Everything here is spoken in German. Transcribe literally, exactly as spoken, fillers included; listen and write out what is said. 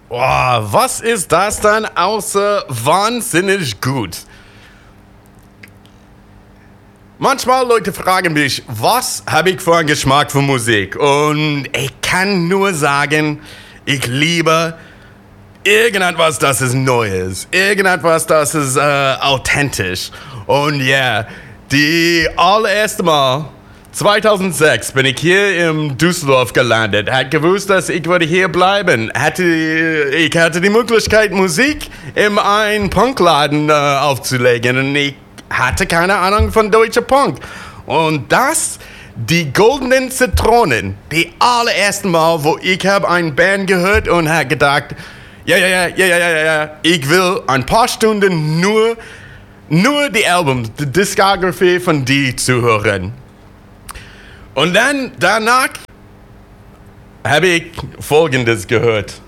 Oh, was ist das dann außer wahnsinnig gut? Manchmal Leute fragen mich, was habe ich für einen Geschmack für Musik? Und ich kann nur sagen, ich liebe irgendetwas, das ist Neues. Irgendetwas, das ist äh, authentisch. Und ja, yeah, die allererste Mal, zweitausendsechs, bin ich hier in Düsseldorf gelandet. Hat gewusst, dass ich würde hier bleiben. Hatte, ich hatte die Möglichkeit, Musik in einen Punkladen äh, aufzulegen. Und ich hatte keine Ahnung von deutscher Punk. Und das, die Goldenen Zitronen, die allererste Mal, wo ich habe eine Band gehört und habe gedacht, ja, ja, ja, ja, ja, ja, ja, ich will ein paar Stunden nur, nur die Album, die Diskografie von die zu hören. Und dann, danach, habe ich Folgendes gehört.